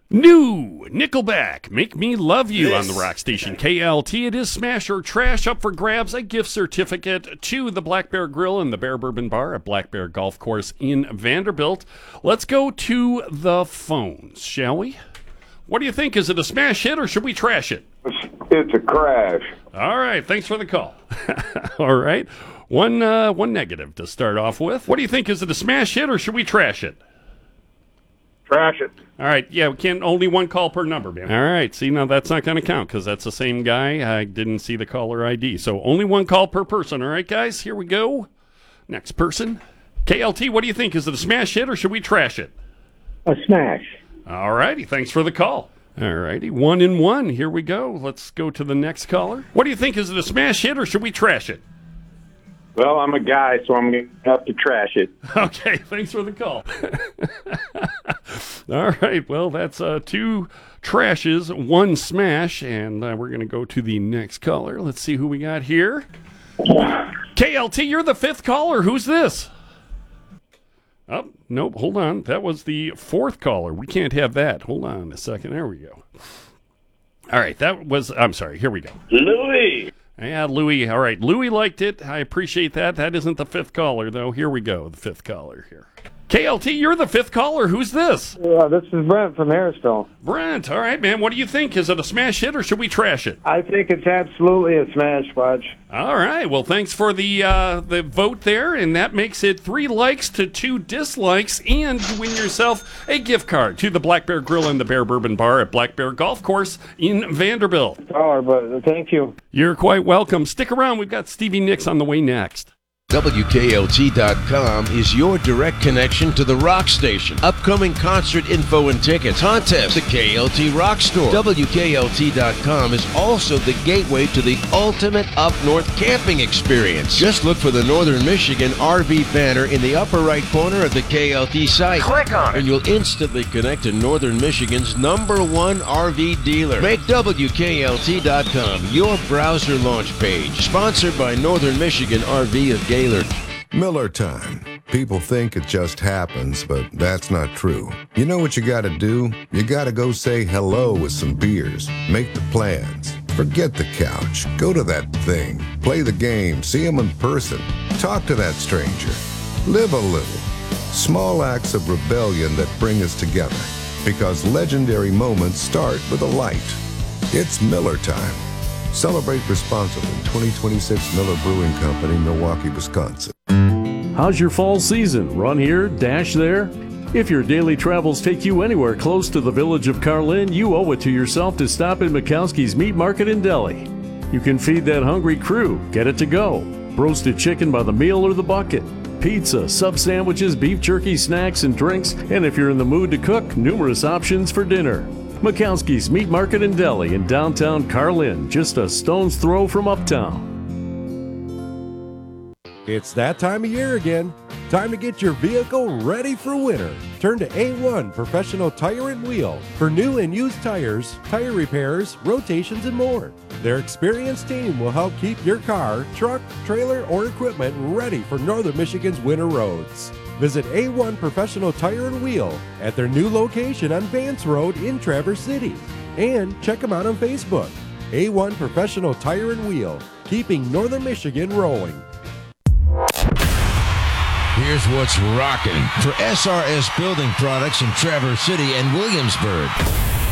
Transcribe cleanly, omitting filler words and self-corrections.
New Nickelback, Make Me Love You on the rock station KLT. It is Smash or Trash, up for grabs. A gift certificate to the Black Bear Grill and the Bear Bourbon Bar at Black Bear Golf Course in Vanderbilt. Let's go to the phones, shall we? What do you think? Is it a smash hit or should we trash it? It's a crash. All right, thanks for the call. All right, one negative to start off with. What do you think? Is it a smash hit or should we trash it? Trash it. All right, yeah, we can't, only one call per number, man. All right, see, now that's not going to count because that's the same guy. I didn't see the caller ID. So only one call per person. All right, guys, here we go. Next person. KLT, what do you think? Is it a smash hit or should we trash it? A smash. All righty, thanks for the call. All righty, 1 and 1. Here we go. Let's go to the next caller. What do you think? Is it a smash hit or should we trash it? Well, I'm a guy, so I'm going to have to trash it. Okay, thanks for the call. All right, well, that's 2 trashes, 1 smash, and we're going to go to the next caller. Let's see who we got here. KLT, you're the 5th caller. Who's this? Oh, nope, hold on. That was the 4th caller. We can't have that. Hold on a second. There we go. All right, I'm sorry. Here we go. Louis. Yeah, Louis. All right, Louis liked it. I appreciate that. That isn't the 5th caller, though. Here we go, the 5th caller here. KLT, you're the 5th caller. Who's this? This is Brent from Harrisville. Brent, all right, man. What do you think? Is it a smash hit or should we trash it? I think it's absolutely a smash, Fudge. All right. Well, thanks for the vote there, and that makes it 3 likes to 2 dislikes, and you win yourself a gift card to the Black Bear Grill and the Bear Bourbon Bar at Black Bear Golf Course in Vanderbilt. But thank you. You're quite welcome. Stick around. We've got Stevie Nicks on the way next. WKLT.com is your direct connection to the rock station. Upcoming concert info and tickets. Contest the KLT Rock Store. WKLT.com is also the gateway to the ultimate up-north camping experience. Just look for the Northern Michigan RV banner in the upper right corner of the KLT site. Click on it, and you'll instantly connect to Northern Michigan's #1 RV dealer. Make WKLT.com your browser launch page. Sponsored by Northern Michigan RV of Gaylord. Miller time. People think it just happens, but that's not true. You know what you gotta do? You gotta go say hello with some beers. Make the plans. Forget the couch. Go to that thing. Play the game. See them in person. Talk to that stranger. Live a little. Small acts of rebellion that bring us together. Because legendary moments start with a light. It's Miller time. Celebrate responsibly. 2026 Miller Brewing Company, Milwaukee, Wisconsin. How's your fall season? Run here, dash there? If your daily travels take you anywhere close to the village of Carlin, you owe it to yourself to stop in Mikowski's Meat Market in Deli. You can feed that hungry crew, get it to go. Roasted chicken by the meal or the bucket. Pizza, sub sandwiches, beef jerky, snacks, and drinks. And if you're in the mood to cook, numerous options for dinner. Mikowski's Meat Market and Deli in downtown Carlin, just a stone's throw from uptown. It's that time of year again. Time to get your vehicle ready for winter. Turn to A1 Professional Tire and Wheel for new and used tires, tire repairs, rotations, and more. Their experienced team will help keep your car, truck, trailer, or equipment ready for Northern Michigan's winter roads. Visit A1 Professional Tire and Wheel at their new location on Vance Road in Traverse City. And check them out on Facebook. A1 Professional Tire and Wheel, keeping Northern Michigan rolling. Here's what's rocking for SRS Building Products in Traverse City and Williamsburg.